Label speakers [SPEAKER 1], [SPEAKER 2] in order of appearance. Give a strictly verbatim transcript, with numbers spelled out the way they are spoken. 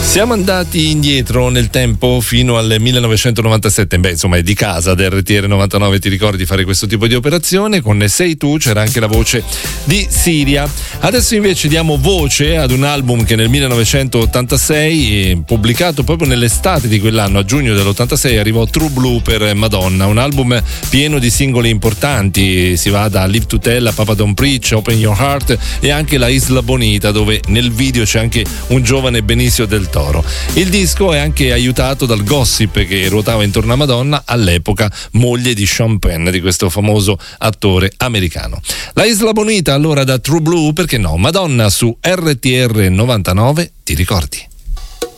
[SPEAKER 1] Siamo andati indietro nel tempo fino al millenovecentonovantasette, beh insomma è di casa del R T R novantanove, ti ricordi di fare questo tipo di operazione, con Sei tu c'era anche la voce di Siria. Adesso invece diamo voce ad un album che nel millenovecentottantasei, eh, pubblicato proprio nell'estate di quell'anno, a giugno dell'ottantasei, arrivò True Blue per Madonna, un album pieno di singoli importanti, si va da Live to Tell a Papa Don't Preach, Open Your Heart e anche La Isla Bonita, dove nel video c'è anche un giovane Benicio del Toro. Il disco è anche aiutato dal gossip che ruotava intorno a Madonna, all'epoca moglie di Sean Penn, di questo famoso attore americano. La Isla Bonita allora da True Blue, perché no, Madonna su R T R novantanove, ti ricordi?